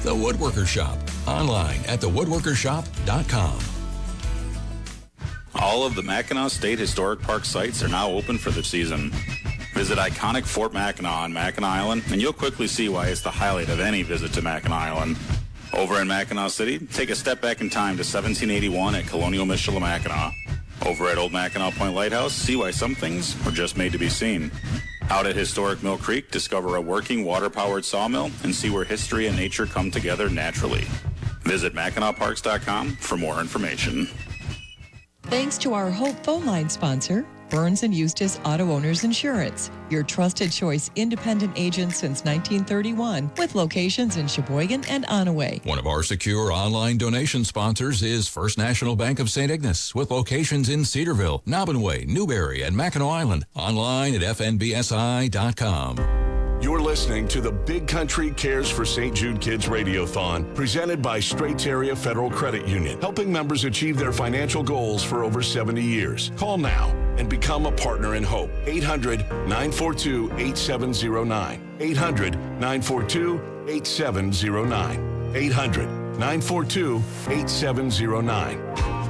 The Woodworker Shop. Online at thewoodworkershop.com. All of the Mackinac State Historic Park sites are now open for the season. Visit iconic Fort Mackinac on Mackinac Island, and you'll quickly see why it's the highlight of any visit to Mackinac Island. Over in Mackinac City, take a step back in time to 1781 at Colonial Michilimackinac. Over at Old Mackinac Point Lighthouse, see why some things were just made to be seen. Out at historic Mill Creek, discover a working water-powered sawmill and see where history and nature come together naturally. Visit MackinacParks.com for more information. Thanks to our Hope phone line sponsor, Burns & Eustace Auto Owners Insurance, your trusted choice independent agent since 1931 with locations in Sheboygan and Onaway. One of our secure online donation sponsors is First National Bank of St. Ignace with locations in Cedarville, Nobbinway, Newberry, and Mackinac Island. Online at fnbsi.com. You're listening to the Big Country Cares for St. Jude Kids Radiothon, presented by Straits Area Federal Credit Union, helping members achieve their financial goals for over 70 years. Call now and become a partner in hope. 800-942-8709. 800-942-8709. 800-942-8709.